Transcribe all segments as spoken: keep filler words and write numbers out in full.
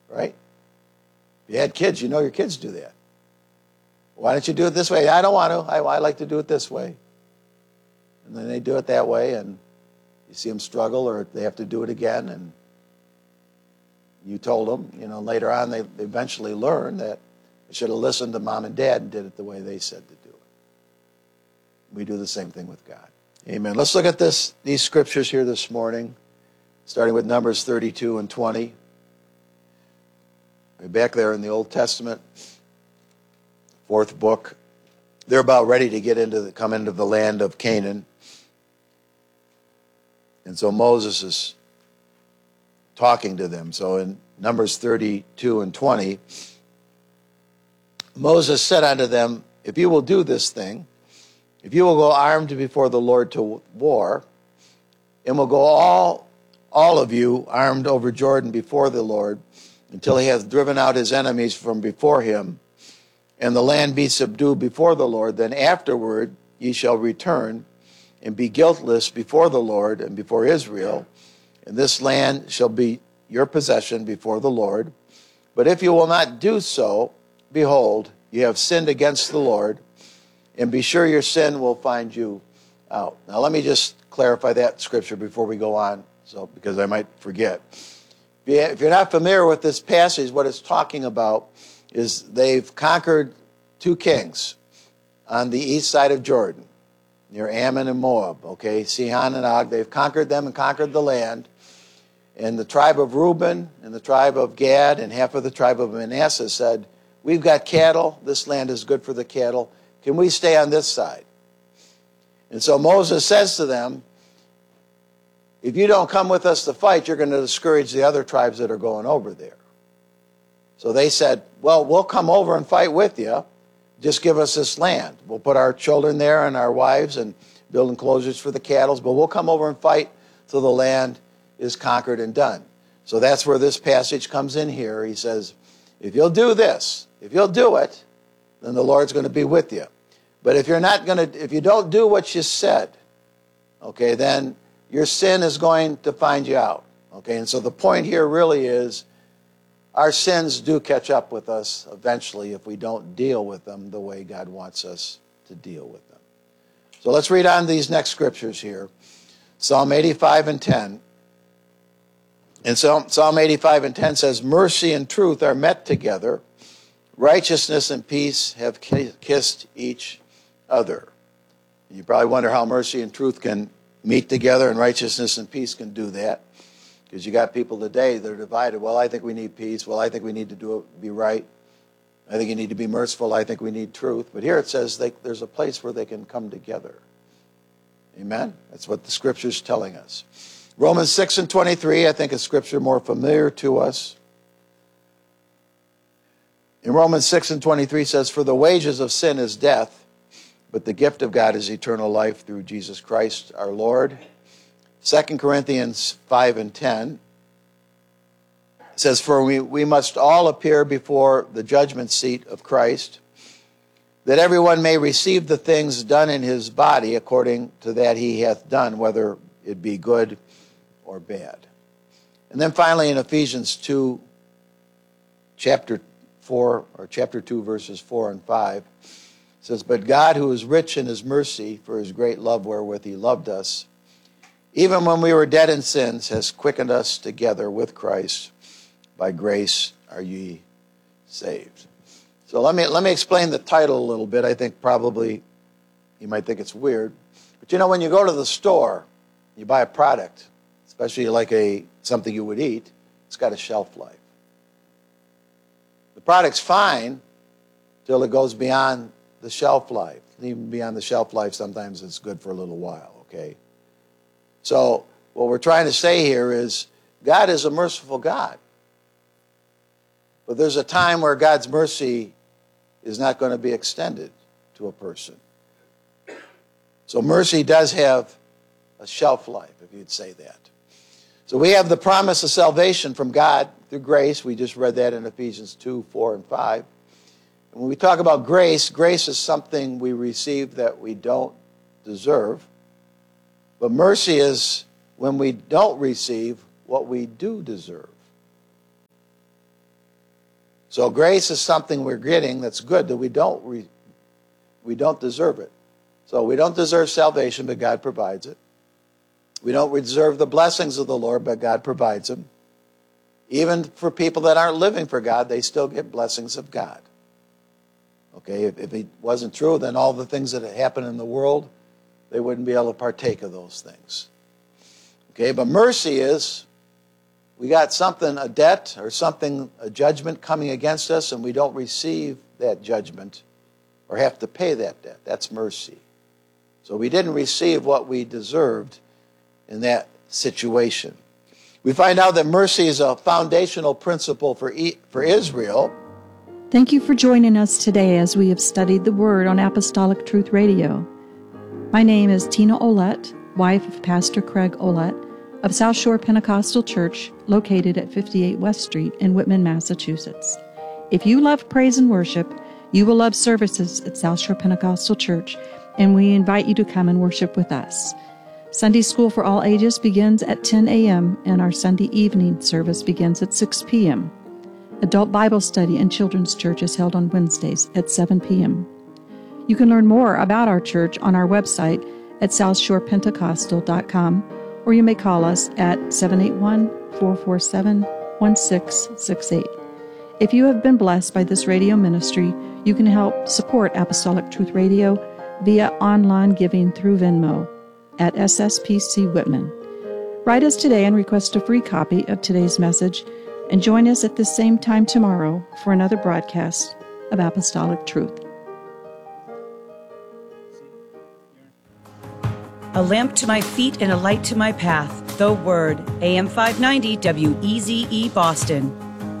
right? If you had kids, you know your kids do that. Why don't you do it this way? I don't want to. I, I like to do it this way. And then they do it that way, and you see them struggle, or they have to do it again, and you told them, you know, later on they eventually learn that they should have listened to mom and dad and did it the way they said to do it. We do the same thing with God. Amen. Let's look at this, these scriptures here this morning, starting with Numbers thirty-two and twenty. We're back there in the Old Testament, fourth book. They're about ready to get into the, come into the land of Canaan. And so Moses is talking to them. So in Numbers thirty-two and twenty, Moses said unto them, if you will do this thing, if you will go armed before the Lord to war, and will go all, all of you armed over Jordan before the Lord, until he hath driven out his enemies from before him, and the land be subdued before the Lord, then afterward ye shall return, and be guiltless before the Lord and before Israel, and this land shall be your possession before the Lord. But if you will not do so, behold, you have sinned against the Lord, and be sure your sin will find you out. Now let me just clarify that scripture before we go on, so because I might forget. If you're not familiar with this passage, what it's talking about is they've conquered two kings on the east side of Jordan, near Ammon and Moab, okay, Sihon and Og. They've conquered them and conquered the land. And the tribe of Reuben and the tribe of Gad and half of the tribe of Manasseh said, we've got cattle. This land is good for the cattle. Can we stay on this side? And so Moses says to them, if you don't come with us to fight, you're going to discourage the other tribes that are going over there. So they said, well, we'll come over and fight with you. Just give us this land. We'll put our children there and our wives and build enclosures for the cattle, but we'll come over and fight till the land is conquered and done. So that's where this passage comes in here. He says, if you'll do this, if you'll do it, then the Lord's going to be with you. But if you're not going to, if you don't do what you said, okay, then your sin is going to find you out. Okay, and so the point here really is our sins do catch up with us eventually if we don't deal with them the way God wants us to deal with them. So let's read on these next scriptures here. Psalm eighty-five and ten. And Psalm, Psalm eighty-five and ten says, mercy and truth are met together. Righteousness and peace have kissed each other. You probably wonder how mercy and truth can meet together, and righteousness and peace can do that. Because you got people today that are divided. Well, I think we need peace. Well, I think we need to do it, be right. I think you need to be merciful. I think we need truth. But here it says they, there's a place where they can come together. Amen? That's what the Scripture's telling us. Romans six and twenty-three, I think a scripture more familiar to us. In Romans six and twenty-three says, for the wages of sin is death, but the gift of God is eternal life through Jesus Christ our Lord. Second Corinthians five and ten says, for we, we must all appear before the judgment seat of Christ, that everyone may receive the things done in his body according to that he hath done, whether it be good or bad. And then finally in Ephesians two, chapter four, or chapter two, verses four and five, it says, but God, who is rich in his mercy, for his great love wherewith he loved us, even when we were dead in sins, has quickened us together with Christ. By grace are ye saved. So let me let me explain the title a little bit. I think probably you might think it's weird. But you know, when you go to the store, you buy a product, especially like a something you would eat, it's got a shelf life. The product's fine till it goes beyond the shelf life. Even beyond the shelf life, sometimes it's good for a little while, okay? So what we're trying to say here is God is a merciful God. But there's a time where God's mercy is not going to be extended to a person. So mercy does have a shelf life, if you'd say that. So we have the promise of salvation from God through grace. We just read that in Ephesians two, four, and five. And when we talk about grace, grace is something we receive that we don't deserve. But mercy is when we don't receive what we do deserve. So grace is something we're getting that's good, that we don't re, we don't deserve it. So we don't deserve salvation, but God provides it. We don't deserve the blessings of the Lord, but God provides them. Even for people that aren't living for God, they still get blessings of God. Okay, if, if it wasn't true, then all the things that happen in the world, they wouldn't be able to partake of those things. Okay, but mercy is, we got something, a debt or something, a judgment coming against us, and we don't receive that judgment or have to pay that debt. That's mercy. So we didn't receive what we deserved in that situation. We find out that mercy is a foundational principle for e- for Israel. Thank you for joining us today as we have studied the Word on Apostolic Truth Radio. My name is Tina Olette, wife of Pastor Craig Olette of South Shore Pentecostal Church, located at fifty-eight West Street in Whitman, Massachusetts. If you love praise and worship, you will love services at South Shore Pentecostal Church, and we invite you to come and worship with us. Sunday School for all ages begins at ten a.m., and our Sunday evening service begins at six p.m. Adult Bible Study and Children's Church is held on Wednesdays at seven p.m. You can learn more about our church on our website at south shore pentecostal dot com, or you may call us at seven eight one, four four seven, one six six eight. If you have been blessed by this radio ministry, you can help support Apostolic Truth Radio via online giving through Venmo at S S P C Whitman. Write us today and request a free copy of today's message, and join us at the same time tomorrow for another broadcast of Apostolic Truth. A lamp to my feet and a light to my path. The Word. A M five ninety W E Z E Boston.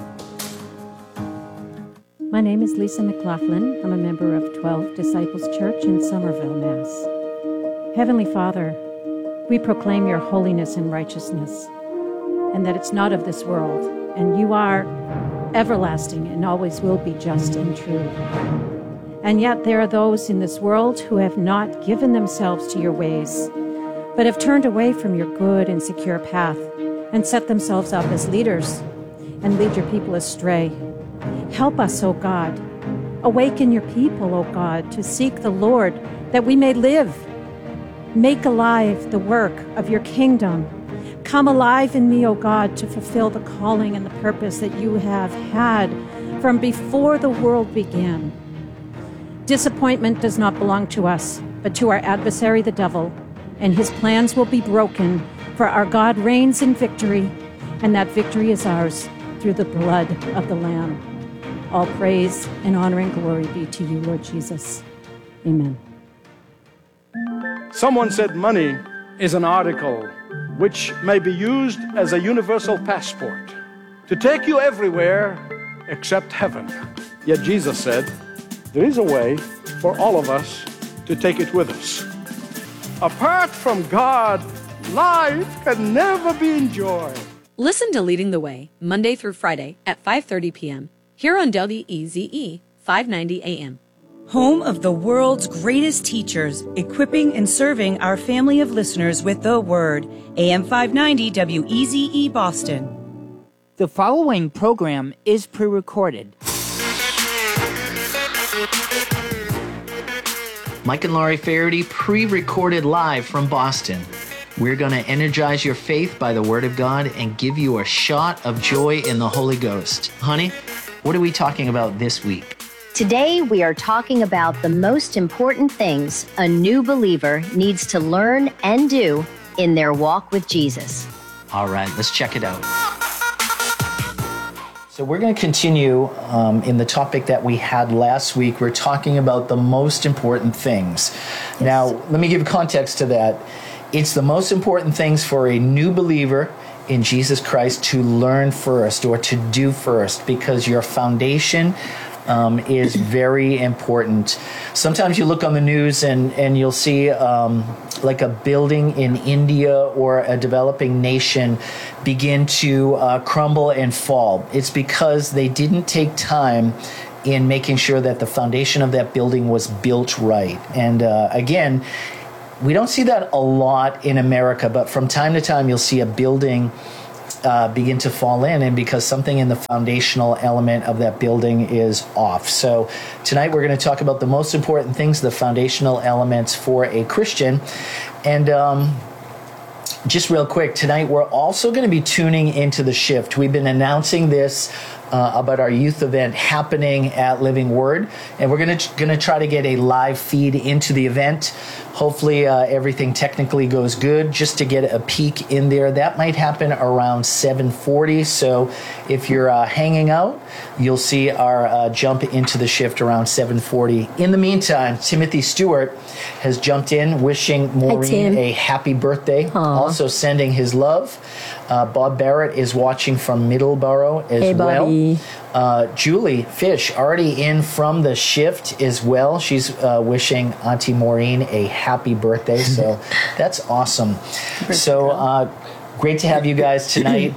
My name is Lisa McLaughlin. I'm a member of twelve Disciples Church in Somerville, Mass. Heavenly Father, we proclaim your holiness and righteousness, and that it's not of this world, and you are everlasting and always will be just and true. And yet there are those in this world who have not given themselves to your ways, but have turned away from your good and secure path and set themselves up as leaders and lead your people astray. Help us, O God. Awaken your people, O God, to seek the Lord, that we may live. Make alive the work of your kingdom. Come alive in me, O God, to fulfill the calling and the purpose that you have had from before the world began. Disappointment does not belong to us, but to our adversary, the devil, and his plans will be broken, for our God reigns in victory, and that victory is ours through the blood of the Lamb. All praise and honor and glory be to you, Lord Jesus. Amen. Someone said money is an article which may be used as a universal passport to take you everywhere except heaven. Yet Jesus said, there is a way for all of us to take it with us. Apart from God, life can never be enjoyed. Listen to Leading the Way, Monday through Friday at five thirty p.m. here on W E Z E five ninety A M. Home of the world's greatest teachers, equipping and serving our family of listeners with the Word. A M five ninety W E Z E Boston. The following program is pre-recorded. Mike and Laurie Faraday, pre-recorded live from Boston. We're going to energize your faith by the Word of God and give you a shot of joy in the Holy Ghost. Honey, what are we talking about this week? Today, we are talking about the most important things a new believer needs to learn and do in their walk with Jesus. All right, let's check it out. So we're going to continue um, in the topic that we had last week. We're talking about the most important things. Yes. Now, let me give context to that. It's the most important things for a new believer in Jesus Christ to learn first or to do first, because your foundation Um, is very important. Sometimes you look on the news and, and you'll see um, like a building in India or a developing nation begin to uh, crumble and fall. It's because they didn't take time in making sure that the foundation of that building was built right. And uh, again, we don't see that a lot in America, but from time to time you'll see a building bricks uh, begin to fall in, and because something in the foundational element of that building is off. So tonight we're going to talk about the most important things, the foundational elements for a Christian. And um, just real quick, tonight we're also going to be tuning into the shift. We've been announcing this Uh, about our youth event happening at Living Word, and we're going to going to try to get a live feed into the event. Hopefully uh, everything technically goes good, just to get a peek in there. That might happen around seven forty, so if you're uh, hanging out, you'll see our uh, jump into the shift around seven forty. In the meantime, Timothy Stewart has jumped in, wishing Maureen a happy birthday, Aww. also sending his love. Uh, Bob Barrett is watching from Middleborough as hey, well. Bobby. Uh, Julie Fish already in from the shift as well. She's uh, wishing Auntie Maureen a happy birthday. So that's awesome. So uh, great to have you guys tonight.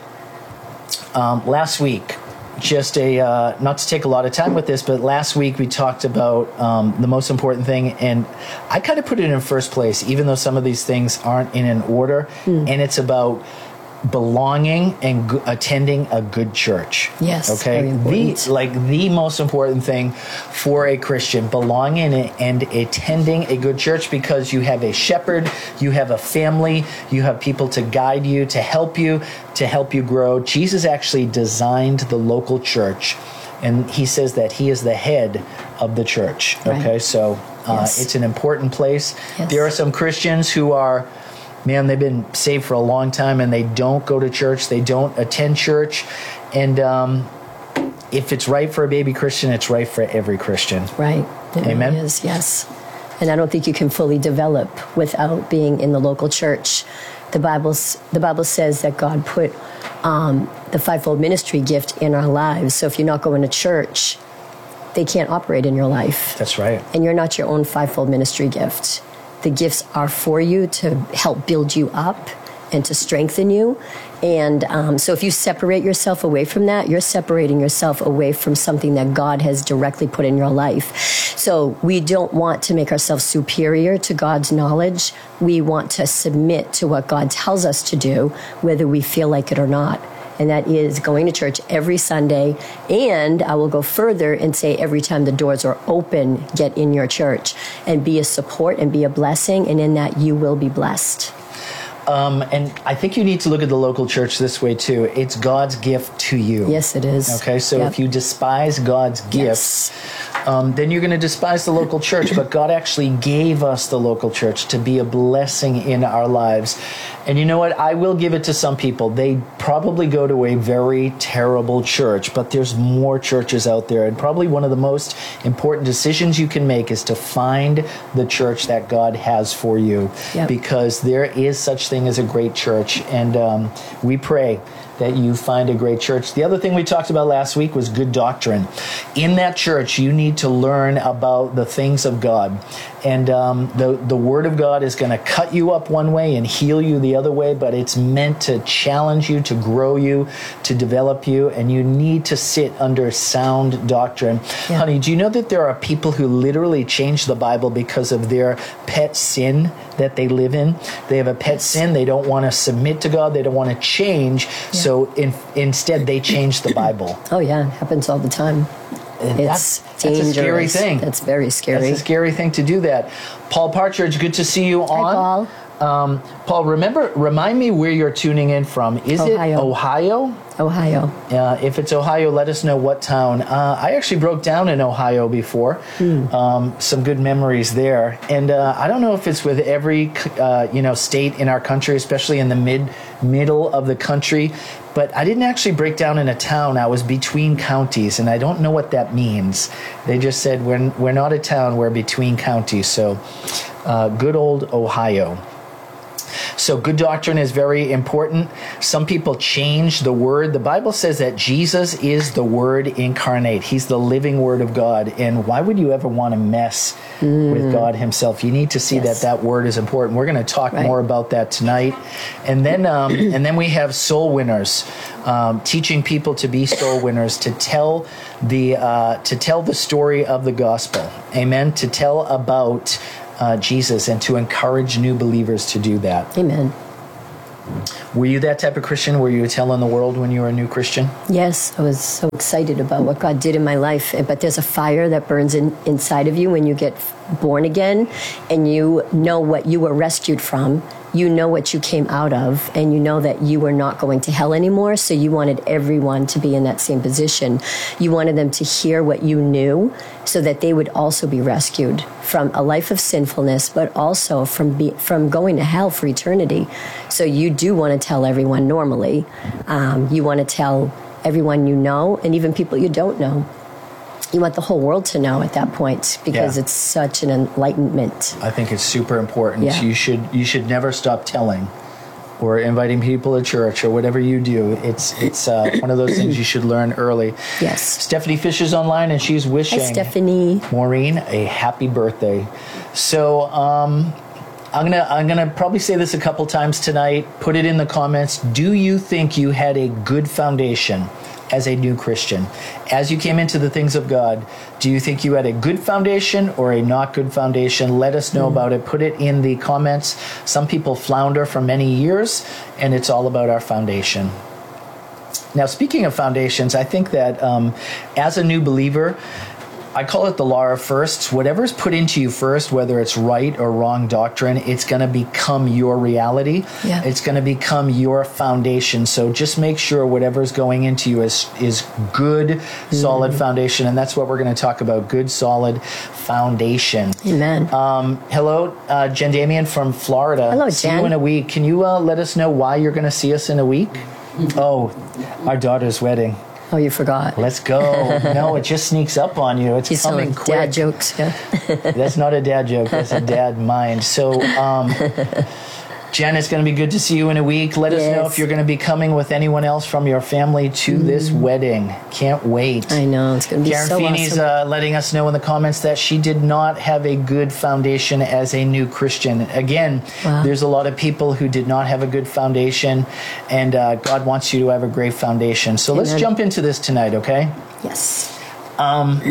Um, last week, just a, uh, not to take a lot of time with this, but last week we talked about um, the most important thing, and I kind of put it in first place, even though some of these things aren't in an order, mm. and it's about belonging and g- attending a good church. Yes. Okay. The, like the most important thing for a Christian, belonging and, and attending a good church, because you have a shepherd, you have a family, you have people to guide you, to help you, to help you grow. Jesus actually designed the local church, and he says that he is the head of the church. Okay. Right. So uh, yes. it's an important place. Yes. There are some Christians who are, man, they've been saved for a long time and they don't go to church. They don't attend church. And um, if it's right for a baby Christian, it's right for every Christian. Right. It Amen. Really is, yes. And I don't think you can fully develop without being in the local church. The Bible's, the Bible says that God put um, the fivefold ministry gift in our lives. So if you're not going to church, they can't operate in your life. That's right. And you're not your own fivefold ministry gift. The gifts are for you to help build you up and to strengthen you. And um, so if you separate yourself away from that, you're separating yourself away from something that God has directly put in your life. So we don't want to make ourselves superior to God's knowledge. We want to submit to what God tells us to do, whether we feel like it or not. And that is going to church every Sunday. And I will go further and say every time the doors are open, get in your church and be a support and be a blessing. And in that, you will be blessed. Um, and I think you need to look at the local church this way, too. It's God's gift to you. Yes, it is. Okay, so yep. if you despise God's gifts, yes. um, then you're going to despise the local church. But God actually gave us the local church to be a blessing in our lives. And you know what? I will give it to some people. They probably go to a very terrible church, but there's more churches out there. And probably one of the most important decisions you can make is to find the church that God has for you. Yep. Because there is such thing as a great church. And um, we pray that you find a great church. The other thing we talked about last week was good doctrine. In that church, you need to learn about the things of God. And um, the, the Word of God is going to cut you up one way and heal you the other way, but it's meant to challenge you, to grow you, to develop you, and you need to sit under sound doctrine. Yeah. Honey, do you know that there are people who literally change the Bible because of their pet sin that they live in? They have a pet sin. They don't want to submit to God. They don't want to change. Yeah. So in, instead, they change the Bible. Oh, yeah. It happens all the time. It's that's, dangerous. That's a scary thing. That's very scary. That's a scary thing to do that. Paul Partridge, good to see you on. Hi, Paul. Um, Paul, remember, remind me where you're tuning in from. Is Ohio. it Ohio? Ohio. Uh, if it's Ohio, let us know what town. Uh, I actually broke down in Ohio before. Mm. Um, some good memories there. And uh, I don't know if it's with every uh, you know state in our country, especially in the mid middle of the country. But I didn't actually break down in a town. I was between counties, and I don't know what that means. They just said we're we're not a town. We're between counties. So, uh, good old Ohio. So good doctrine is very important. Some people change the word. The Bible says that Jesus is the Word incarnate. He's the living Word of God. And why would you ever want to mess mm. with God himself? You need to see yes. that that word is important. We're going to talk right. more about that tonight. And then um, and then we have soul winners, um, teaching people to be soul winners, to tell the uh, to tell the story of the gospel. Amen. To tell about Uh, Jesus and to encourage new believers to do that. Amen. Were you that type of Christian? Were you telling the world when you were a new Christian? Yes, I was so excited about what God did in my life. But there's a fire that burns in, inside of you when you get born again, and you know what you were rescued from. You know what you came out of, and you know that you were not going to hell anymore, so you wanted everyone to be in that same position. You wanted them to hear what you knew so that they would also be rescued from a life of sinfulness, but also from be, from going to hell for eternity. So you do want to tell everyone normally. Um, you want to tell everyone you know, and even people you don't know. You want the whole world to know at that point, because yeah. it's such an enlightenment. I think it's super important. Yeah. You should you should never stop telling or inviting people to church or whatever you do. It's it's uh, one of those things you should learn early. Yes. Stephanie Fish is online, and she's wishing Hi, Stephanie. Maureen a happy birthday. So um, I'm gonna I'm gonna probably say this a couple times tonight. Put it in the comments. Do you think you had a good foundation as a new Christian? As you came into the things of God, do you think you had a good foundation or a not good foundation? Let us know mm. about it. Put it in the comments. Some people flounder for many years, and it's all about our foundation. Now, speaking of foundations, I think that um, as a new believer, I call it the law of firsts. Whatever's put into you first, whether it's right or wrong doctrine, it's going to become your reality. Yeah. It's going to become your foundation. So just make sure whatever's going into you is is good, mm-hmm. solid foundation. And that's what we're going to talk about, good, solid foundation. Amen. Um, hello, uh, Jen Damien from Florida. Hello, see Jen. you in a week. Can you uh, let us know why you're going to see us in a week? Oh, our daughter's wedding. Oh, you forgot. Let's go. No, it just sneaks up on you. It's He's coming quick. quick. Dad jokes. Yeah. That's not a dad joke. That's a dad mind. So, um, Jen, it's going to be good to see you in a week. Let us yes. know if you're going to be coming with anyone else from your family to mm. this wedding. Can't wait. I know. It's going to be Karen so Feeney's awesome. uh, letting us know in the comments that she did not have a good foundation as a new Christian. Again, wow. there's a lot of people who did not have a good foundation, and uh, God wants you to have a great foundation. So Amen. let's jump into this tonight, okay? Yes. Um,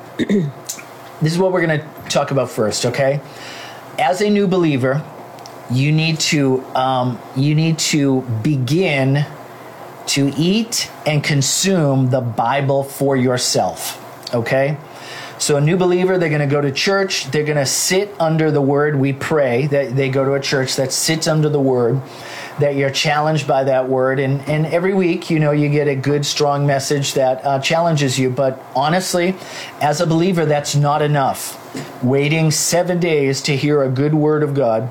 this is what we're going to talk about first, okay? As a new believer, you need to um, you need to begin to eat and consume the Bible for yourself, okay? So a new believer, they're going to go to church. They're going to sit under the Word. We pray that they go to a church that sits under the Word, that you're challenged by that Word. And, and every week, you know, you get a good, strong message that uh, challenges you. But honestly, as a believer, that's not enough. Waiting seven days to hear a good Word of God,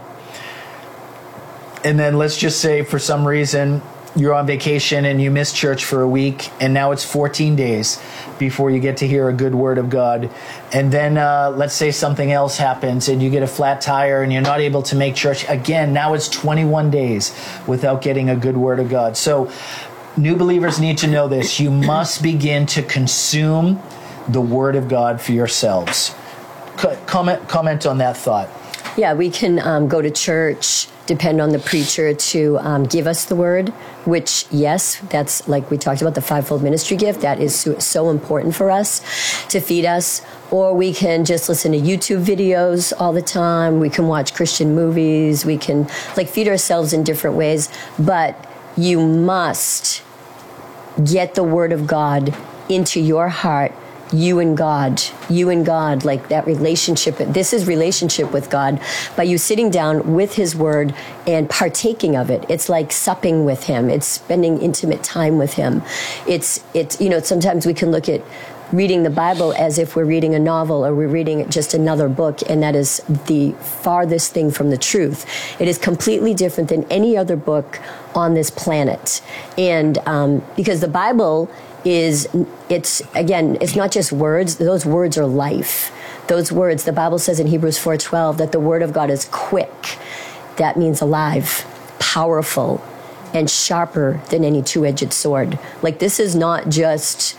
and then let's just say for some reason you're on vacation and you miss church for a week, and now it's fourteen days before you get to hear a good word of God. And then uh, let's say something else happens and you get a flat tire and you're not able to make church. Again, now it's twenty-one days without getting a good word of God. So new believers need to know this. You must begin to consume the word of God for yourselves. Co- comment, comment on that thought. Yeah, we can um, go to church, depend on the preacher to um, give us the word, which, yes, that's like we talked about, the fivefold ministry gift. That is so, so important for us to feed us. Or we can just listen to YouTube videos all the time. We can watch Christian movies. We can like feed ourselves in different ways. But you must get the word of God into your heart. You and God, you and God, like that relationship. This is relationship with God by you sitting down with his word and partaking of it. It's like supping with him. It's spending intimate time with him. It's, it's, you know, sometimes we can look at reading the Bible as if we're reading a novel or we're reading just another book, and that is the farthest thing from the truth. It is completely different than any other book on this planet. And um, because the Bible is, it's, again, it's not just words. Those words are life. Those words, the Bible says in Hebrews four twelve that the word of God is quick. That means alive, powerful, and sharper than any two-edged sword. Like, this is not just,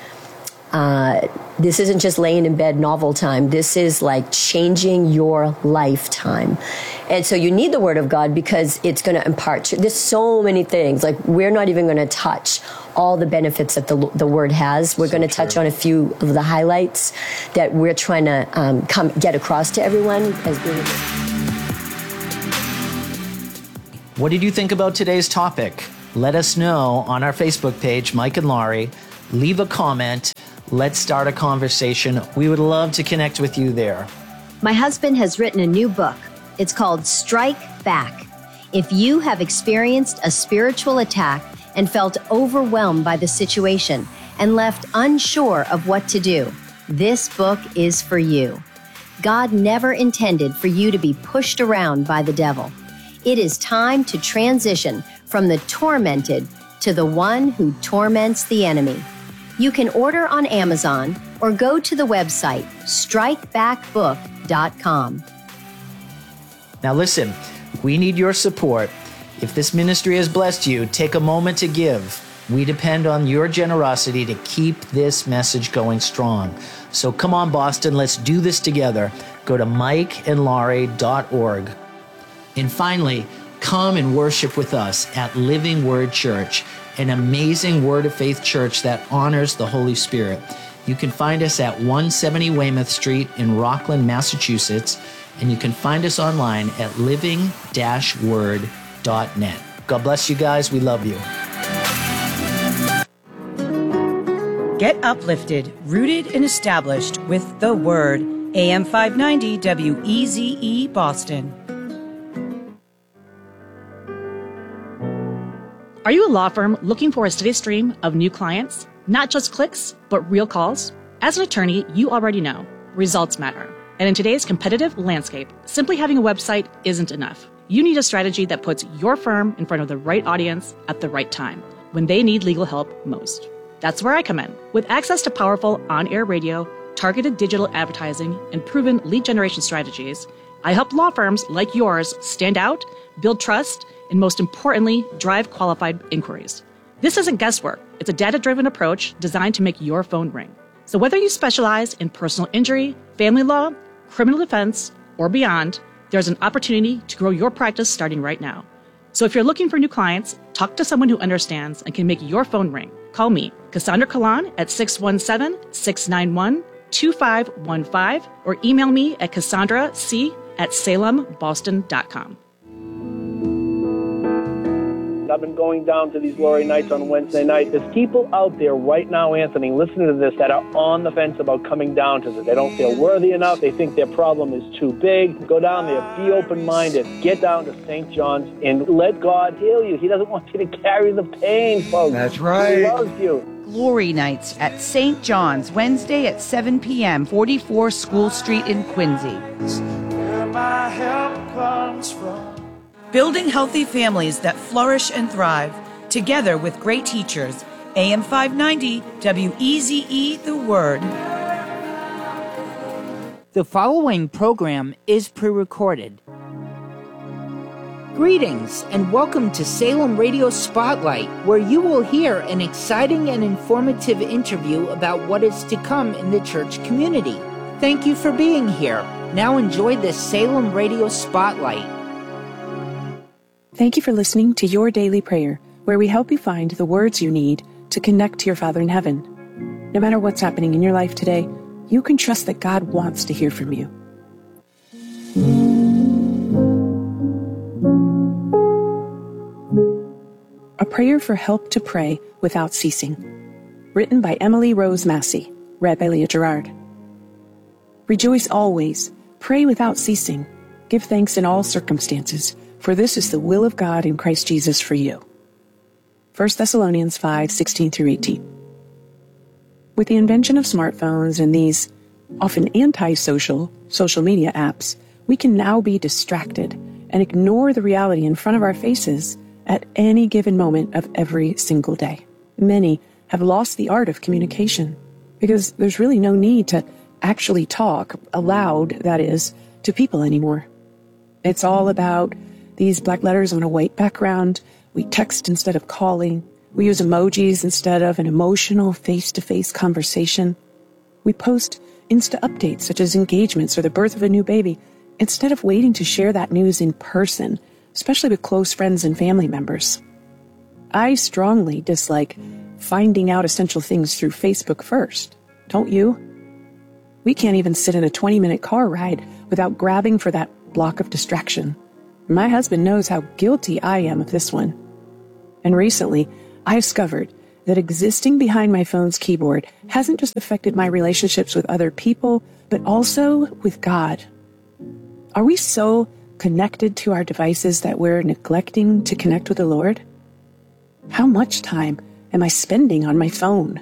uh, this isn't just laying in bed novel time. This is like changing your lifetime. And so you need the word of God because it's going to impart. There's so many things. Like, we're not even going to touch all the benefits that the the word has. We're so going to touch on a few of the highlights that we're trying to um, come get across to everyone as being. What did you think about today's topic? Let us know on our Facebook page, Mike and Laurie. Leave a comment. Let's start a conversation. We would love to connect with you there. My husband has written a new book. It's called Strike Back. If you have experienced a spiritual attack and felt overwhelmed by the situation and left unsure of what to do, this book is for you. God never intended for you to be pushed around by the devil. It is time to transition from the tormented to the one who torments the enemy. You can order on Amazon or go to the website strike back book dot com. Now listen, we need your support. If this ministry has blessed you, take a moment to give. We depend on your generosity to keep this message going strong. So come on, Boston, let's do this together. Go to mike and laurie dot org. And finally, come and worship with us at Living Word Church, an amazing Word of Faith church that honors the Holy Spirit. You can find us at one seventy Weymouth Street in Rockland, Massachusetts, and you can find us online at living dash word dot net. God bless you guys. We love you. Get uplifted, rooted, and established with the Word. A M five ninety W E Z E Boston. Are you a law firm looking for a steady stream of new clients? Not just clicks, but real calls? As an attorney, you already know results matter. And in today's competitive landscape, simply having a website isn't enough. You need a strategy that puts your firm in front of the right audience at the right time, when they need legal help most. That's where I come in. With access to powerful on-air radio, targeted digital advertising, and proven lead generation strategies, I help law firms like yours stand out, build trust, and most importantly, drive qualified inquiries. This isn't guesswork. It's a data-driven approach designed to make your phone ring. So whether you specialize in personal injury, family law, criminal defense, or beyond, there's an opportunity to grow your practice starting right now. So if you're looking for new clients, talk to someone who understands and can make your phone ring. Call me, Cassandra Kalan, at six one seven, six nine one, two five one five, or email me at cassandra c at salem boston dot com. I've been going down to these Laurie nights on Wednesday night. There's people out there right now, Anthony, listening to this that are on the fence about coming down to this. They don't feel worthy enough. They think their problem is too big. Go down there. Be open-minded. Get down to Saint John's and let God heal you. He doesn't want you to carry the pain, folks. That's right. He loves you. Glory Nights at Saint John's, Wednesday at seven p.m., forty-four School Street in Quincy. Where my help comes from. Building healthy families that flourish and thrive, together with great teachers. A M five ninety W E Z E, The Word. The following program is pre-recorded. Greetings and welcome to Salem Radio Spotlight, where you will hear an exciting and informative interview about what is to come in the church community. Thank you for being here. Now enjoy this Salem Radio Spotlight. Thank you for listening to Your Daily Prayer, where we help you find the words you need to connect to your Father in heaven. No matter what's happening in your life today, you can trust that God wants to hear from you. A Prayer for Help to Pray Without Ceasing. Written by Emily Rose Massey. Read by Leah Gerard. Rejoice always. Pray without ceasing. Give thanks in all circumstances, for this is the will of God in Christ Jesus for you. First Thessalonians five, sixteen through eighteen. With the invention of smartphones and these often anti-social social media apps, we can now be distracted and ignore the reality in front of our faces at any given moment of every single day. Many have lost the art of communication because there's really no need to actually talk aloud, that is, to people anymore. It's all about these black letters on a white background. We text instead of calling. We use emojis instead of an emotional face-to-face conversation. We post Insta updates such as engagements or the birth of a new baby instead of waiting to share that news in person, especially with close friends and family members. I strongly dislike finding out essential things through Facebook first. Don't you? We can't even sit in a twenty-minute car ride without grabbing for that block of distraction. My husband knows how guilty I am of this one. And recently, I discovered that existing behind my phone's keyboard hasn't just affected my relationships with other people, but also with God. Are we so connected to our devices that we're neglecting to connect with the Lord? How much time am I spending on my phone?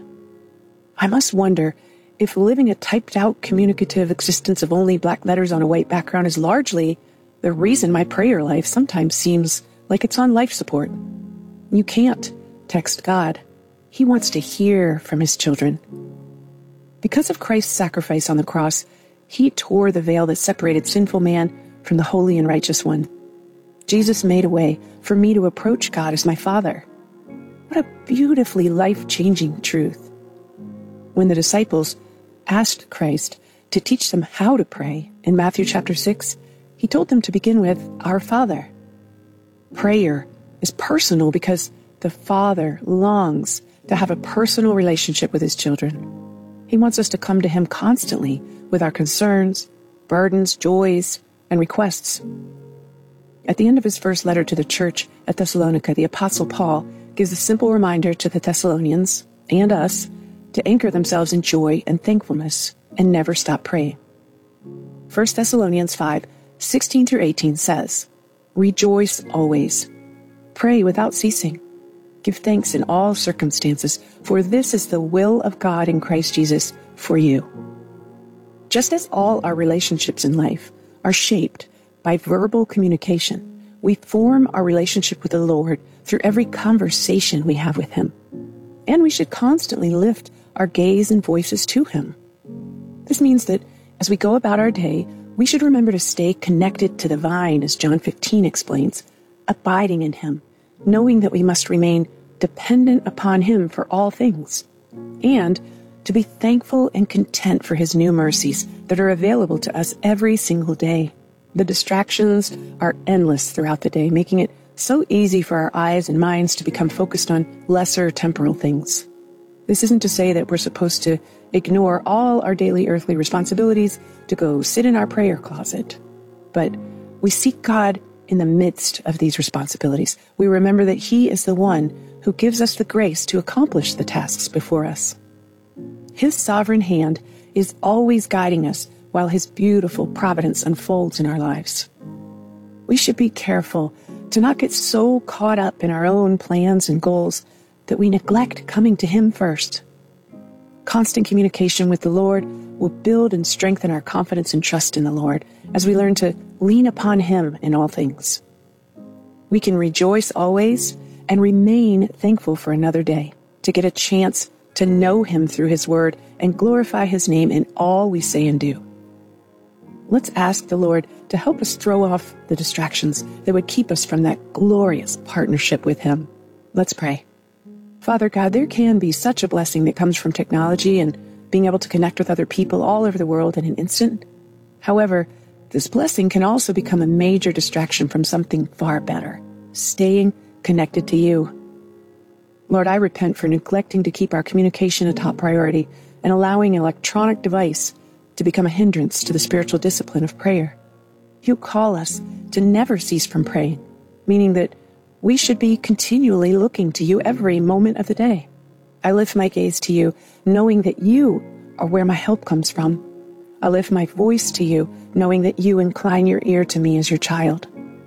I must wonder if living a typed-out communicative existence of only black letters on a white background is largely the reason my prayer life sometimes seems like it's on life support. You can't text God. He wants to hear from his children. Because of Christ's sacrifice on the cross, he tore the veil that separated sinful man from the holy and righteous one. Jesus made a way for me to approach God as my Father. What a beautifully life-changing truth. When the disciples asked Christ to teach them how to pray in Matthew chapter six, he told them to begin with, Our Father. Prayer is personal because the Father longs to have a personal relationship with his children. He wants us to come to him constantly with our concerns, burdens, joys, and requests. At the end of his first letter to the church at Thessalonica, the Apostle Paul gives a simple reminder to the Thessalonians and us to anchor themselves in joy and thankfulness and never stop praying. First Thessalonians five, sixteen through eighteen says, Rejoice always. Pray without ceasing. Give thanks in all circumstances, for this is the will of God in Christ Jesus for you. Just as all our relationships in life are shaped by verbal communication, we form our relationship with the Lord through every conversation we have with him. And we should constantly lift our gaze and voices to him. This means that as we go about our day, we should remember to stay connected to the vine, as John fifteen explains, abiding in him, knowing that we must remain dependent upon him for all things, and to be thankful and content for his new mercies that are available to us every single day. The distractions are endless throughout the day, making it so easy for our eyes and minds to become focused on lesser temporal things. This isn't to say that we're supposed to ignore all our daily earthly responsibilities to go sit in our prayer closet, but we seek God in the midst of these responsibilities. We remember that he is the one who gives us the grace to accomplish the tasks before us. His sovereign hand is always guiding us while his beautiful providence unfolds in our lives. We should be careful to not get so caught up in our own plans and goals that we neglect coming to him first. Constant communication with the Lord will build and strengthen our confidence and trust in the Lord as we learn to lean upon him in all things. We can rejoice always and remain thankful for another day, to get a chance to know him through his word and glorify his name in all we say and do. Let's ask the Lord to help us throw off the distractions that would keep us from that glorious partnership with him. Let's pray. Father God, there can be such a blessing that comes from technology and being able to connect with other people all over the world in an instant. However, this blessing can also become a major distraction from something far better, staying connected to you. Lord, I repent for neglecting to keep our communication a top priority and allowing an electronic device to become a hindrance to the spiritual discipline of prayer. You call us to never cease from praying, meaning that we should be continually looking to you every moment of the day. I lift my gaze to you, knowing that you are where my help comes from. I lift my voice to you, knowing that you incline your ear to me as your child.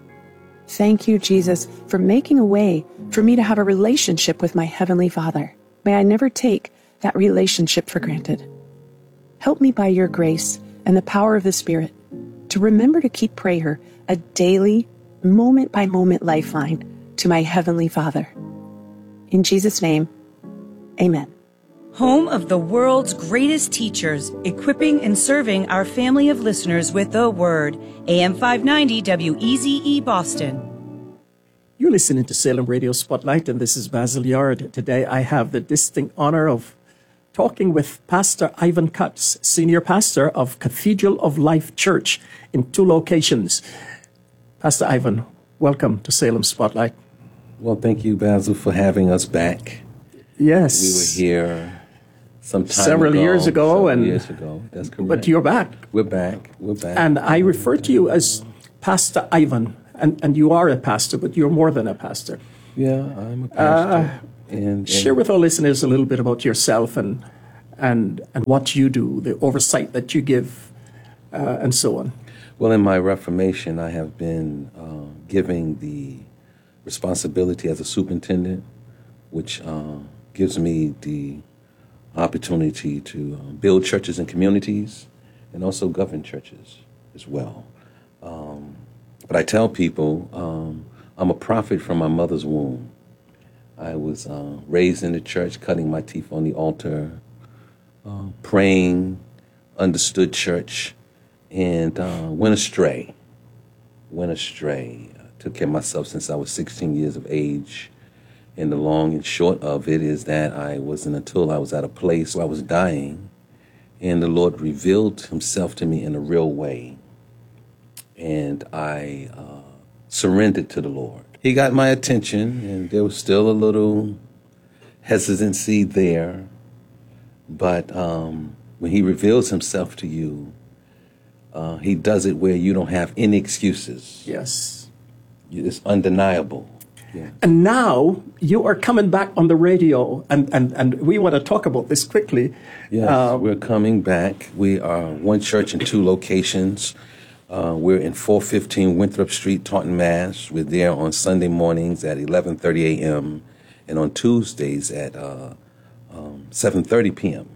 Thank you, Jesus, for making a way for me to have a relationship with my Heavenly Father. May I never take that relationship for granted. Help me by your grace and the power of the Spirit to remember to keep prayer a daily, moment-by-moment lifeline to my Heavenly Father. In Jesus' name, amen. Home of the world's greatest teachers, equipping and serving our family of listeners with the Word. A M five ninety W E Z E Boston. You're listening to Salem Radio Spotlight, and this is Basil Yard. Today I have the distinct honor of talking with Pastor Ivan Cutts, Senior Pastor of Cathedral of Life Church in two locations. Pastor Ivan, welcome to Salem Spotlight. Well, thank you, Basil, for having us back. Yes. We were here some time Several ago, years ago. Several and years ago. That's correct. But you're back. We're back. We're back. And I refer to you as Pastor Ivan and, and you are a pastor, but you're more than a pastor. Yeah, I'm a pastor. Uh, and, and share with our listeners a little bit about yourself and and and what you do, the oversight that you give, uh, and so on. Well, in my Reformation, I have been uh, giving the responsibility as a superintendent, which uh, gives me the opportunity to uh, build churches and communities and also govern churches as well. Um, but I tell people um, I'm a prophet from my mother's womb. I was uh, raised in the church, cutting my teeth on the altar, uh, praying, understood church, and uh, went astray. Went astray. I took care of myself since I was sixteen years of age. And the long and short of it is that I wasn't until I was at a place where I was dying, and the Lord revealed himself to me in a real way. And I uh, surrendered to the Lord. He got my attention, and there was still a little hesitancy there. But um, when he reveals himself to you, uh, he does it where you don't have any excuses. Yes. It's undeniable. Yeah. And now you are coming back on the radio, and, and, and we want to talk about this quickly. Yes, uh, we're coming back. We are one church in two locations. Uh, we're in four fifteen Winthrop Street, Taunton, Mass. We're there on Sunday mornings at eleven thirty a.m. and on Tuesdays at uh, um, seven thirty p.m.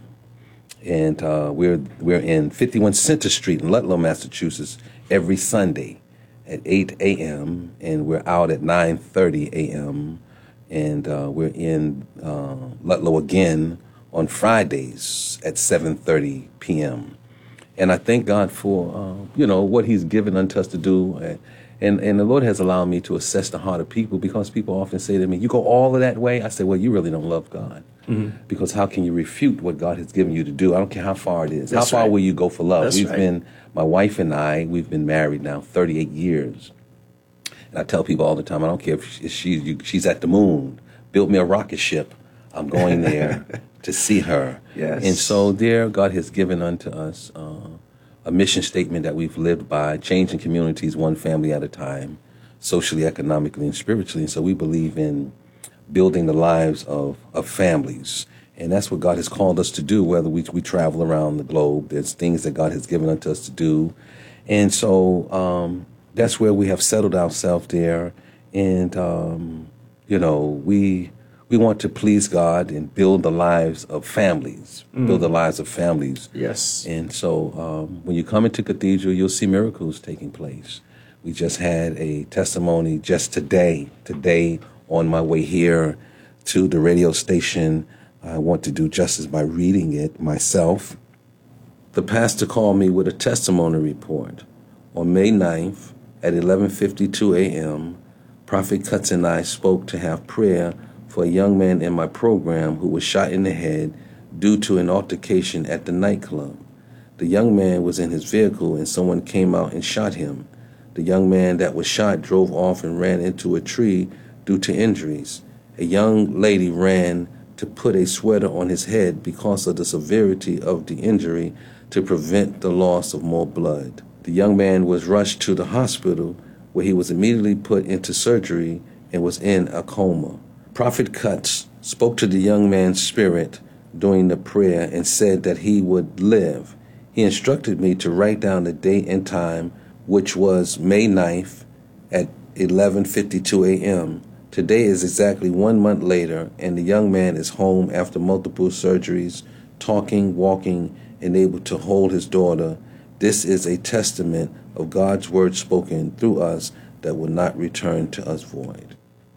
And uh, we're we're in fifty-one Center Street in Ludlow, Massachusetts, every Sunday at eight a.m. and we're out at nine thirty a.m. and uh, we're in uh, Ludlow again on Fridays at seven thirty p.m. And I thank God for, uh, you know, what he's given unto us to do. And, and the Lord has allowed me to assess the heart of people, because people often say to me, you go all of that way? I say, well, you really don't love God. Mm-hmm. Because how can you refute what God has given you to do? I don't care how far it is. That's how far right. will you go for love? That's we've right. been, my wife and I, we've been married now thirty-eight years. And I tell people all the time, I don't care if she, she, she's at the moon, built me a rocket ship, I'm going there to see her. Yes. And so there, God has given unto us uh, a mission statement that we've lived by, changing communities one family at a time, socially, economically, and spiritually. And so we believe in building the lives of, of families. And that's what God has called us to do, whether we, we travel around the globe. There's things that God has given unto us to do. And so um, that's where we have settled ourselves there. And, um, you know, we... We want to please God and build the lives of families, mm. build the lives of families. Yes. And so um, when you come into Cathedral, you'll see miracles taking place. We just had a testimony just today, today on my way here to the radio station. I want to do justice by reading it myself. The pastor called me with a testimony report. On May ninth at eleven fifty-two a.m., Prophet Cutts and I spoke to have prayer for a young man in my program who was shot in the head due to an altercation at the nightclub. The young man was in his vehicle and someone came out and shot him. The young man that was shot drove off and ran into a tree due to injuries. A young lady ran to put a sweater on his head because of the severity of the injury to prevent the loss of more blood. The young man was rushed to the hospital where he was immediately put into surgery and was in a coma. Prophet Cutts spoke to the young man's spirit during the prayer and said that he would live. He instructed me to write down the date and time, which was May ninth at eleven fifty-two a.m. Today is exactly one month later, and the young man is home after multiple surgeries, talking, walking, and able to hold his daughter. This is a testament of God's word spoken through us that will not return to us void.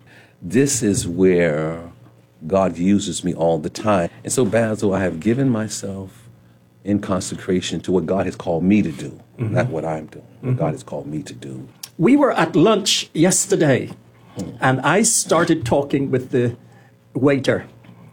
This is where God uses me all the time. And so, Basil, I have given myself in consecration to what God has called me to do, mm-hmm. not what I'm doing, what mm-hmm. God has called me to do. We were at lunch yesterday, hmm. and I started talking with the waiter.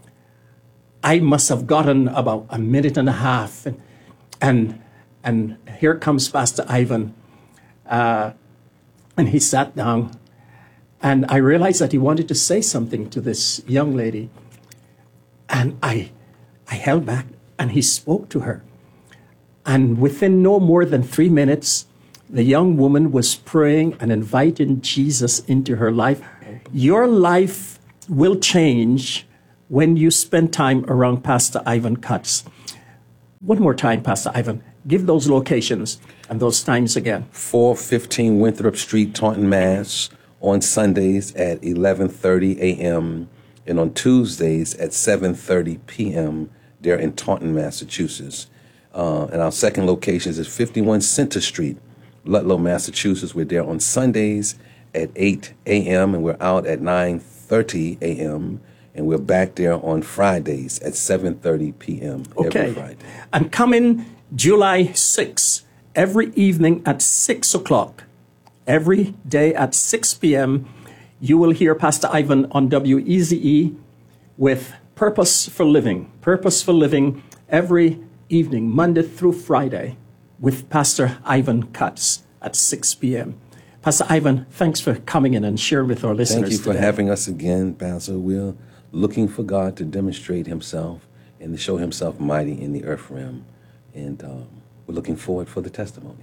I must have gotten about a minute and a half, and and, and here comes Pastor Ivan, uh, and he sat down. And I realized that he wanted to say something to this young lady. And I I held back, and he spoke to her. And within no more than three minutes, The young woman was praying and inviting Jesus into her life. Your life will change when you spend time around Pastor Ivan Cutts. One more time, Pastor Ivan. Give those locations and those times again. four fifteen Winthrop Street, Taunton, Mass. On Sundays at eleven thirty a.m. and on Tuesdays at seven thirty p.m. there in Taunton, Massachusetts. Uh, and our second location is fifty-one Center Street, Ludlow, Massachusetts. We're there on Sundays at eight a.m. and we're out at nine thirty a.m. And we're back there on Fridays at seven thirty p.m. Okay. every Friday. And coming July sixth, every evening at six o'clock, every day at six p.m., you will hear Pastor Ivan on W E Z E with Purpose for Living. Purpose for Living every evening, Monday through Friday, with Pastor Ivan Cutts at six p.m. Pastor Ivan, thanks for coming in and sharing with our listeners Thank you for today. having us again, Basil. We're looking for God to demonstrate himself and to show himself mighty in the earth realm. And um, we're looking forward for the testimonies.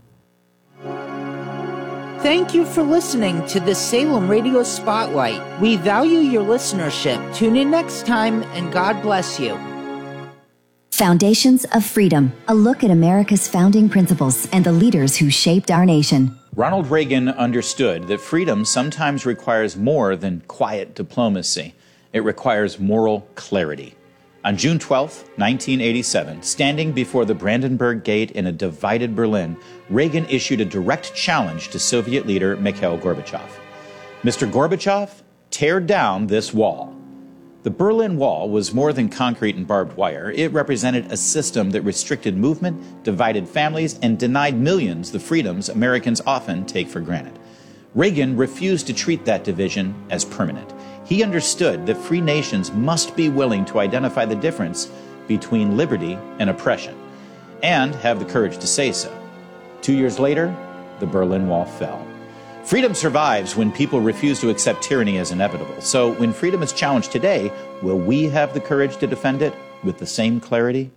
Thank you for listening to the Salem Radio Spotlight. We value your listenership. Tune in next time, and God bless you. Foundations of Freedom, a look at America's founding principles and the leaders who shaped our nation. Ronald Reagan understood that freedom sometimes requires more than quiet diplomacy. It requires moral clarity. On June twelfth, nineteen eighty-seven, standing before the Brandenburg Gate in a divided Berlin, Reagan issued a direct challenge to Soviet leader Mikhail Gorbachev. Mister Gorbachev, tear down this wall. The Berlin Wall was more than concrete and barbed wire. It represented a system that restricted movement, divided families, and denied millions the freedoms Americans often take for granted. Reagan refused to treat that division as permanent. He understood that free nations must be willing to identify the difference between liberty and oppression, and have the courage to say so. Two years later, the Berlin Wall fell. Freedom survives when people refuse to accept tyranny as inevitable. So when freedom is challenged today, will we have the courage to defend it with the same clarity?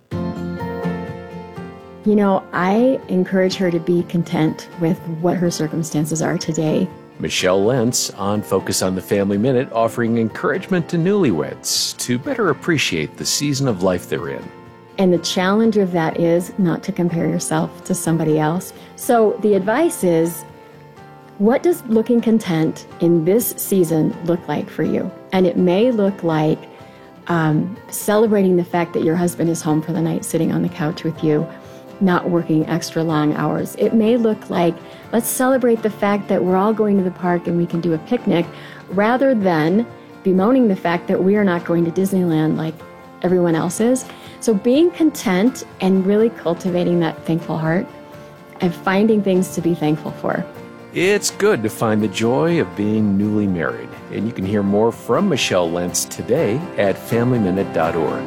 You know, I encourage her to be content with what her circumstances are today. Michelle Lentz on Focus on the Family Minute, offering encouragement to newlyweds to better appreciate the season of life they're in. And the challenge of that is not to compare yourself to somebody else. So the advice is, what does looking content in this season look like for you? And it may look like um, celebrating the fact that your husband is home for the night, sitting on the couch with you, not working extra long hours. It may look like, let's celebrate the fact that we're all going to the park and we can do a picnic, rather than bemoaning the fact that we are not going to Disneyland like everyone else is. So being content and really cultivating that thankful heart and finding things to be thankful for. It's good to find the joy of being newly married. And you can hear more from Michelle Lentz today at family minute dot org.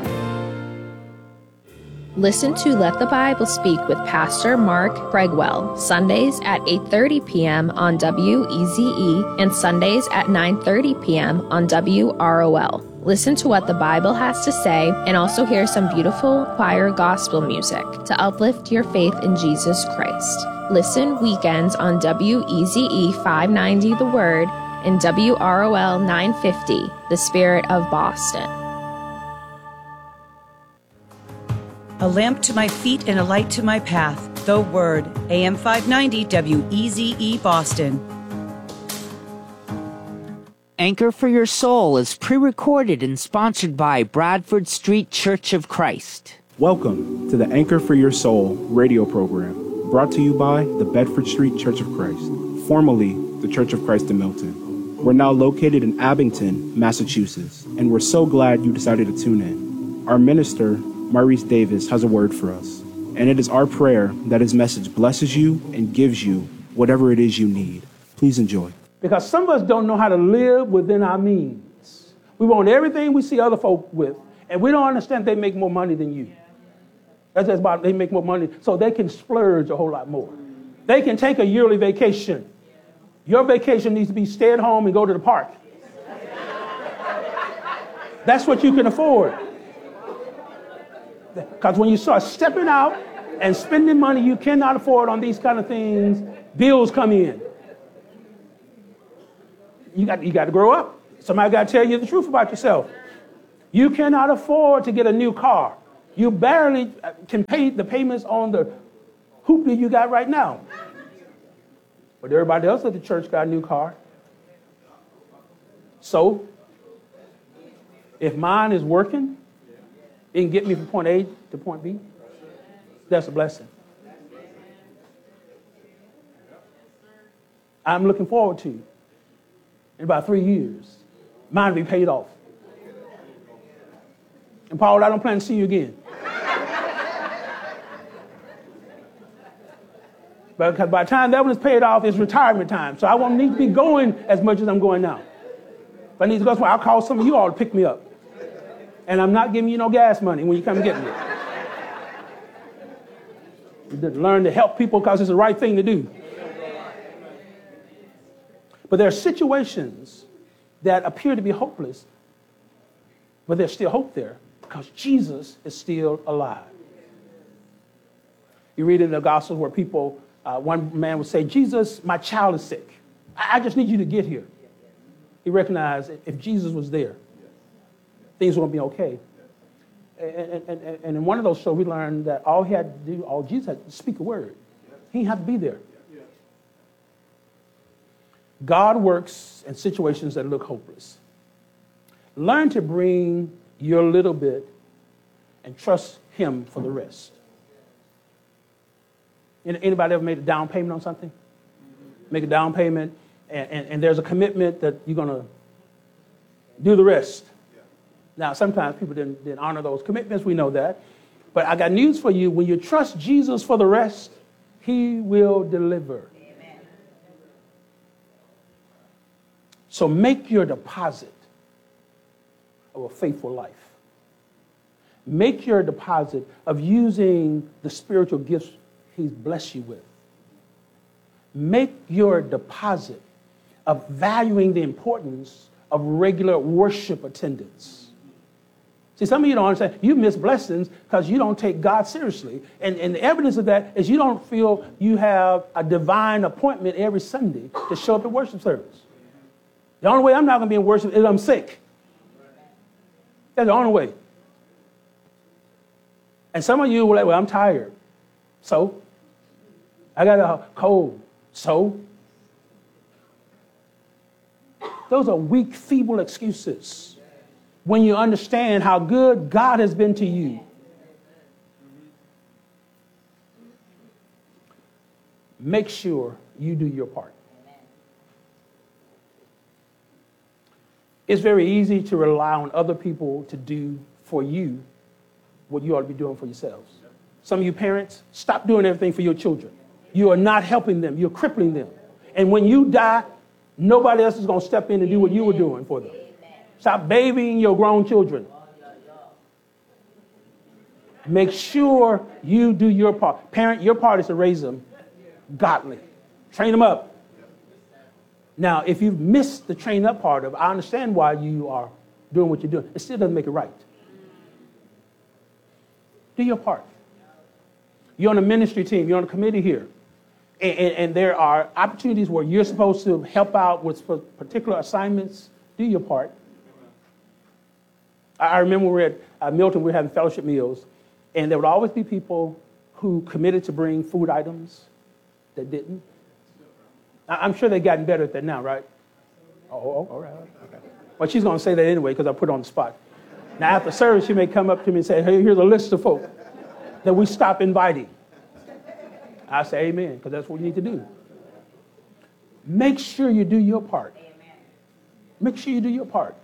Listen to Let the Bible Speak with Pastor Mark Bregwell, Sundays at eight thirty p.m. on W E Z E and Sundays at nine thirty p.m. on W R O L. Listen to what the Bible has to say and also hear some beautiful choir gospel music to uplift your faith in Jesus Christ. Listen weekends on W E Z E five ninety The Word and W R O L nine fifty, The Spirit of Boston. A lamp to my feet and a light to my path. The Word. A M five ninety W E Z E Boston. Anchor for Your Soul is pre-recorded and sponsored by Bradford Street Church of Christ. Welcome to the Anchor for Your Soul radio program, brought to you by the Bedford Street Church of Christ, formerly the Church of Christ in Milton. We're now located in Abington, Massachusetts, and we're so glad you decided to tune in. Our minister, Maurice Davis, has a word for us, and it is our prayer that his message blesses you and gives you whatever it is you need. Please enjoy. Because some of us don't know how to live within our means. We want everything we see other folk with, and we don't understand they make more money than you. That's just about they make more money, so they can splurge a whole lot more. They can take a yearly vacation. Your vacation needs to be stay at home and go to the park. That's what you can afford. Because when you start stepping out and spending money you cannot afford on these kind of things, bills come in. You got, you got to grow up. Somebody got to tell you the truth about yourself. You cannot afford to get a new car. You barely can pay the payments on the hoopty you got right now. But everybody else at the church got a new car. So, if mine is working, it can get me from point A to point B. That's a blessing. I'm looking forward to, in about three years, mine will be paid off. And Paul, I don't plan to see you again. But because by the time that one is paid off, it's retirement time. So I won't need to be going as much as I'm going now. If I need to go somewhere, I'll call some of you all to pick me up. And I'm not giving you no gas money when you come and get me. You did learn to help people because it's the right thing to do. But there are situations that appear to be hopeless, but there's still hope there because Jesus is still alive. You read in the Gospels where people, uh, one man would say, Jesus, my child is sick. I, I just need you to get here. He recognized if Jesus was there, things would be okay. And, and, and, and in one of those shows, we learned that all he had to do, all Jesus had to speak a word. He didn't have to be there. God works in situations that look hopeless. Learn to bring your little bit and trust him for the rest. Anybody ever made a down payment on something? Make a down payment, and, and, and there's a commitment that you're going to do the rest. Now, sometimes people didn't, didn't honor those commitments. We know that. But I got news for you. When you trust Jesus for the rest, he will deliver. Amen. So make your deposit of a faithful life. Make your deposit of using the spiritual gifts he's blessed you with. Make your deposit of valuing the importance of regular worship attendance. See, some of you don't understand. You miss blessings because you don't take God seriously. And, and the evidence of that is you don't feel you have a divine appointment every Sunday to show up at worship service. The only way I'm not going to be in worship is I'm sick. That's the only way. And some of you will like, well, I'm tired. So? I got a cold. So? Those are weak, feeble excuses when you understand how good God has been to you. Make sure you do your part. It's very easy to rely on other people to do for you what you ought to be doing for yourselves. Some of you parents, stop doing everything for your children. You are not helping them. You're crippling them. And when you die, nobody else is going to step in and do what you were doing for them. Stop babying your grown children. Make sure you do your part. Parent, your part is to raise them godly. Train them up. Now, if you've missed the train up part of it, I understand why you are doing what you're doing. It still doesn't make it right. Do your part. You're on a ministry team. You're on a committee here. And, and, and there are opportunities where you're supposed to help out with particular assignments. Do your part. I remember we were at uh, Milton, we were having fellowship meals, and there would always be people who committed to bring food items that didn't. I'm sure they've gotten better at that now, right? Oh, oh all right. Okay. Well, she's going to say that anyway because I put her on the spot. Now, after service, she may come up to me and say, hey, here's a list of folk that we stop inviting. I say amen, because that's what you need to do. Make sure you do your part. Make sure you do your part.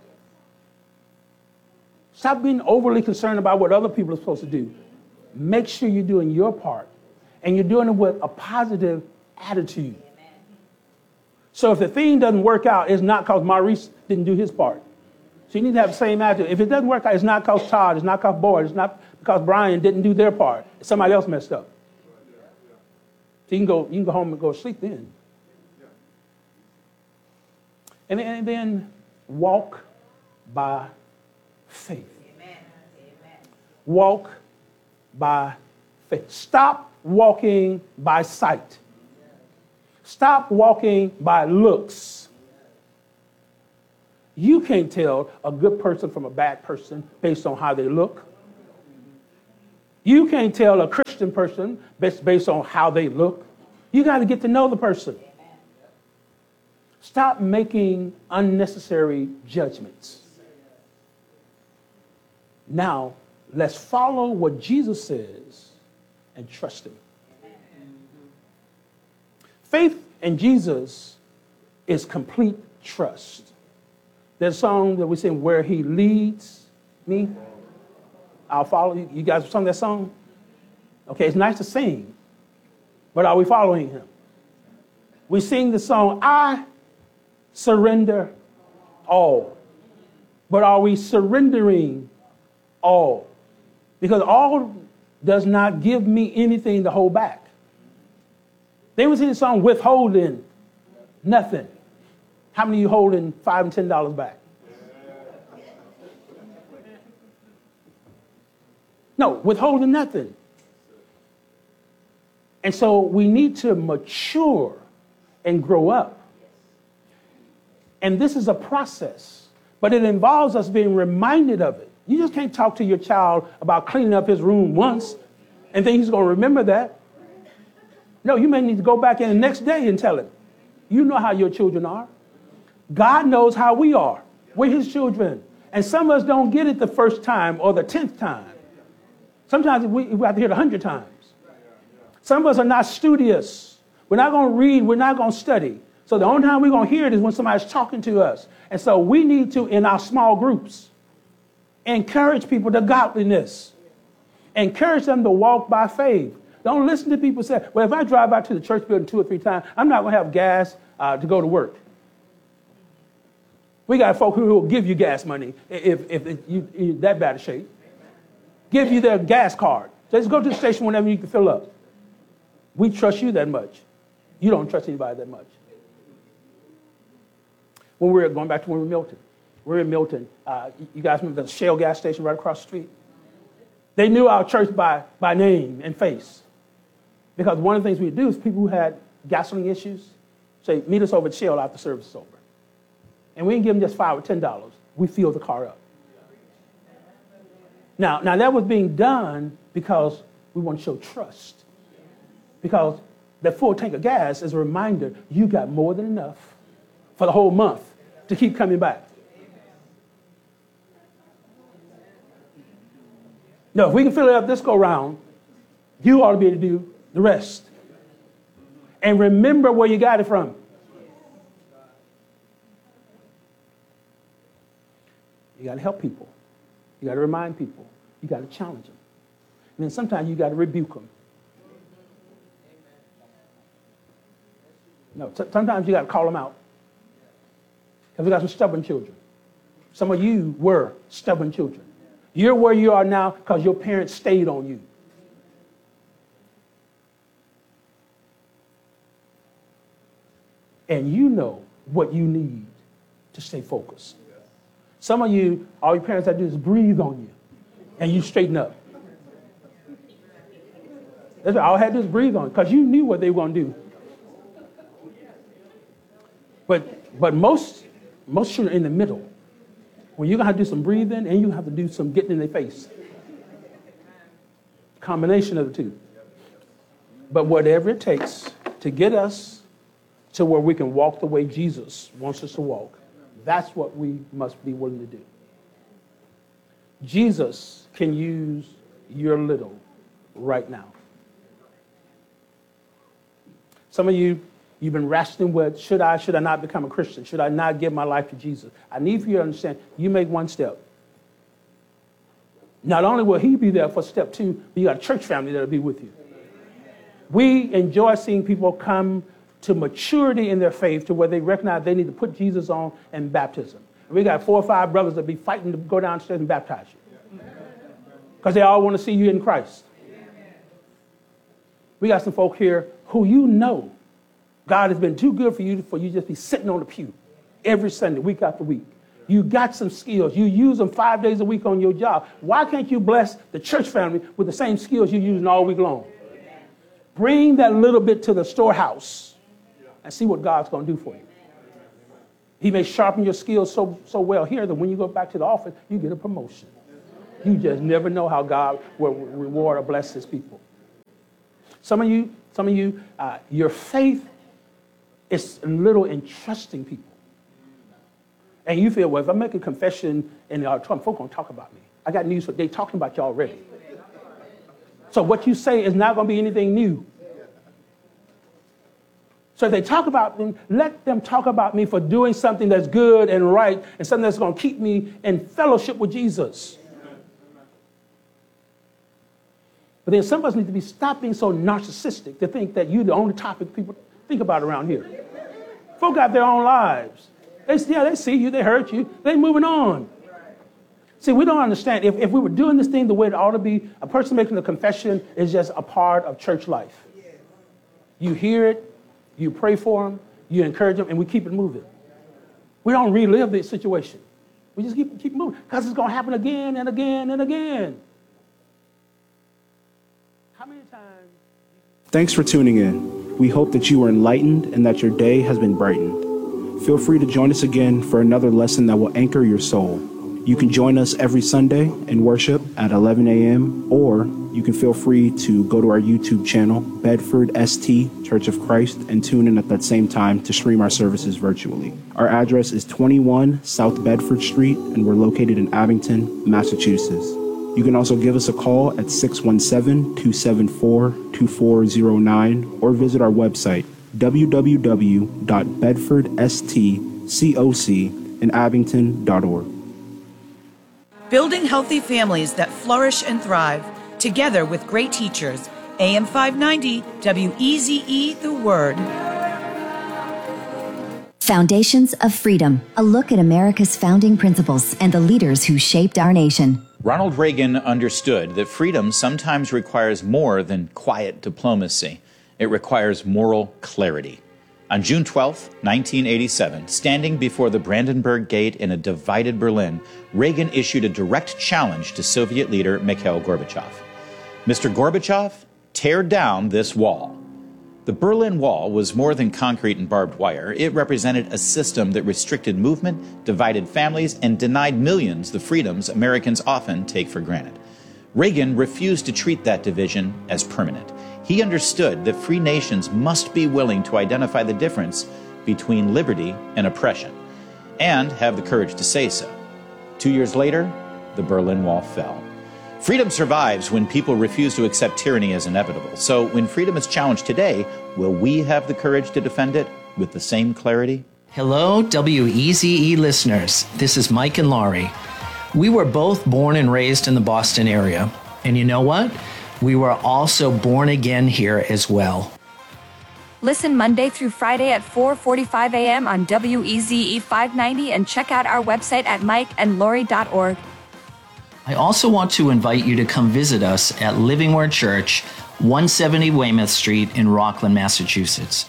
Stop being overly concerned about what other people are supposed to do. Make sure you're doing your part, and you're doing it with a positive attitude. Amen. So if the thing doesn't work out, it's not because Maurice didn't do his part. So you need to have the same attitude. If it doesn't work out, it's not because Todd, it's not because Boyd, it's not because Brian didn't do their part. Somebody else messed up. So you can go, you can go home and go to sleep then. And then, and then walk by faith. Amen. Walk by faith. Stop walking by sight. Stop walking by looks. You can't tell a good person from a bad person based on how they look. You can't tell a Christian person based, based on how they look. You got to get to know the person. Stop making unnecessary judgments. Now, let's follow what Jesus says and trust him. Faith in Jesus is complete trust. There's a song that we sing, Where He Leads Me, I'll follow you. You guys sung that song? Okay, it's nice to sing, but are we following him? We sing the song, I surrender all. But are we surrendering all? Because all does not give me anything to hold back. They would sing the song, withholding nothing. How many of you holding five and ten dollars back? No, withholding nothing. And so we need to mature and grow up. And this is a process, but it involves us being reminded of it. You just can't talk to your child about cleaning up his room once and think he's going to remember that. No, you may need to go back in the next day and tell him. You know how your children are. God knows how we are. We're his children. And some of us don't get it the first time or the tenth time. Sometimes we, we have to hear it a hundred times. Some of us are not studious. We're not going to read. We're not going to study. So the only time we're going to hear it is when somebody's talking to us. And so we need to, in our small groups, encourage people to godliness. Encourage them to walk by faith. Don't listen to people say, well, if I drive by to the church building two or three times, I'm not going to have gas uh, to go to work. We got folk who will give you gas money if, if, if you, you're that bad of shape. Give you their gas card. Just go to the station whenever you can fill up. We trust you that much. You don't trust anybody that much. When we were going back to when we were in Milton, we were in Milton. Uh, you guys remember the Shell gas station right across the street? They knew our church by, by name and face. Because one of the things we do is people who had gasoline issues say, meet us over at Shell after service is over. And we didn't give them just five or ten dollars. We fill the car up. Now, now that was being done because we want to show trust. Because that full tank of gas is a reminder you got more than enough for the whole month to keep coming back. No, if we can fill it up this go round, you ought to be able to do the rest. And remember where you got it from. You got to help people. You got to remind people. You got to challenge them. And then sometimes you got to rebuke them. No, t- sometimes you got to call them out. Because we got some stubborn children. Some of you were stubborn children. You're where you are now because your parents stayed on you. And you know what you need to stay focused. Some of you, all your parents have to do is breathe on you, and you straighten up. That's what all I had to do is breathe on you, because you knew what they were going to do. But but most most children are in the middle, when you're going to have to do some breathing and you have to do some getting in their face. Combination of the two. But whatever it takes to get us to where we can walk the way Jesus wants us to walk, that's what we must be willing to do. Jesus can use your little right now. Some of you, you've been wrestling with, should I, should I not become a Christian? Should I not give my life to Jesus? I need for you to understand, you make one step. Not only will he be there for step two, but you got a church family that'll be with you. We enjoy seeing people come to maturity in their faith to where they recognize they need to put Jesus on in baptism. And we got four or five brothers that be fighting to go downstairs and baptize you. Because they all want to see you in Christ. We got some folk here who you know God has been too good for you for you just be sitting on the pew every Sunday, week after week. You got some skills. You use them five days a week on your job. Why can't you bless the church family with the same skills you're using all week long? Bring that little bit to the storehouse and see what God's going to do for you. He may sharpen your skills so, so well here that when you go back to the office, you get a promotion. You just never know how God will reward or bless his people. Some of you, some of you, uh, your faith is little in trusting people. And you feel, well, if I make a confession in the auditorium, folks are going to talk about me. I got news for they talking about you already. So what you say is not going to be anything new. So if they talk about me, let them talk about me for doing something that's good and right and something that's going to keep me in fellowship with Jesus. But then some of us need to be stop being so narcissistic to think that you're the only topic people think about around here. Folk got their own lives. They, yeah, they see you, they hurt you, they're moving on. See, we don't understand. If, if we were doing this thing the way it ought to be, a person making a confession is just a part of church life. You hear it, you pray for them, you encourage them, and we keep it moving. We don't relive the situation. We just keep, keep moving because it's going to happen again and again and again. How many times? Thanks for tuning in. We hope that you were enlightened and that your day has been brightened. Feel free to join us again for another lesson that will anchor your soul. You can join us every Sunday in worship at eleven a.m. or you can feel free to go to our YouTube channel, Bedford S T Church of Christ, and tune in at that same time to stream our services virtually. Our address is twenty-one South Bedford Street, and we're located in Abington, Massachusetts. You can also give us a call at six one seven, two seven four, two four zero nine or visit our website, w w w dot bedford s t coc in abington dot org. Building healthy families that flourish and thrive, together with great teachers. A M five ninety, W E Z E, The Word. Foundations of Freedom, a look at America's founding principles and the leaders who shaped our nation. Ronald Reagan understood that freedom sometimes requires more than quiet diplomacy. It requires moral clarity. On June twelfth, nineteen eighty-seven, standing before the Brandenburg Gate in a divided Berlin, Reagan issued a direct challenge to Soviet leader Mikhail Gorbachev. Mister Gorbachev, tear down this wall. The Berlin Wall was more than concrete and barbed wire. It represented a system that restricted movement, divided families, and denied millions the freedoms Americans often take for granted. Reagan refused to treat that division as permanent. He understood that free nations must be willing to identify the difference between liberty and oppression, and have the courage to say so. Two years later, the Berlin Wall fell. Freedom survives when people refuse to accept tyranny as inevitable. So when freedom is challenged today, will we have the courage to defend it with the same clarity? Hello, W E Z E listeners. This is Mike and Laurie. We were both born and raised in the Boston area. And you know what? We were also born again here as well. Listen Monday through Friday at four forty-five a.m. on W E Z E five ninety and check out our website at mike and laurie dot org. I also want to invite you to come visit us at Living Word Church, one seventy Weymouth Street in Rockland, Massachusetts.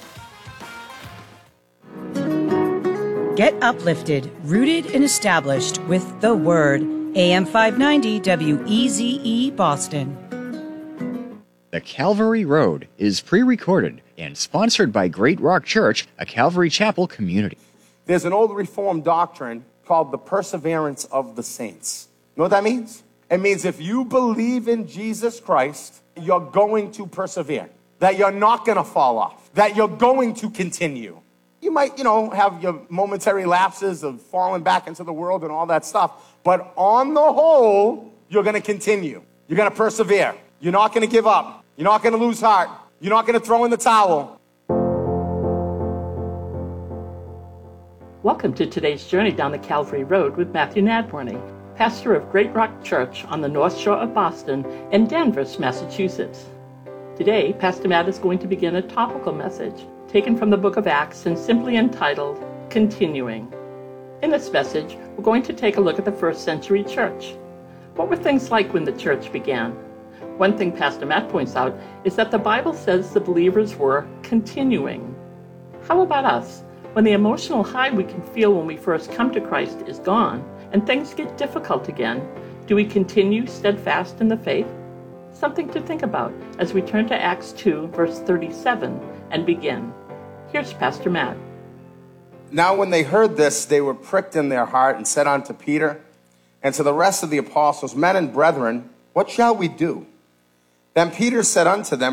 Get uplifted, rooted, and established with the Word. A M five ninety, W E Z E, Boston. The Calvary Road is pre-recorded and sponsored by Great Rock Church, a Calvary Chapel community. There's an old Reformed doctrine called the perseverance of the saints. You know what that means? It means if you believe in Jesus Christ, you're going to persevere, that you're not going to fall off, that you're going to continue. You might, you know, have your momentary lapses of falling back into the world and all that stuff, but on the whole, you're going to continue. You're going to persevere. You're not going to give up. You're not going to lose heart. You're not going to throw in the towel. Welcome to today's journey down the Calvary Road with Matthew Nadworny, pastor of Great Rock Church on the North Shore of Boston and Danvers, Massachusetts. Today, Pastor Matt is going to begin a topical message taken from the book of Acts and simply entitled, Continuing. In this message, we're going to take a look at the first century church. What were things like when the church began? One thing Pastor Matt points out is that the Bible says the believers were continuing. How about us? When the emotional high we can feel when we first come to Christ is gone, and things get difficult again, do we continue steadfast in the faith? Something to think about as we turn to Acts two, verse thirty-seven, and begin. Here's Pastor Matt. Now when they heard this, they were pricked in their heart and said unto Peter and to the rest of the apostles, Men and brethren, what shall we do? Then Peter said unto them,